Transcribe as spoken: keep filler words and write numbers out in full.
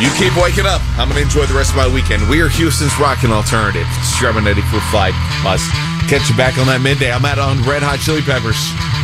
You keep waking up. I'm going to enjoy the rest of my weekend. We are Houston's Rockin' Alternative. Strawman ninety-four point five. Must catch you back on that midday. I'm out on Red Hot Chili Peppers.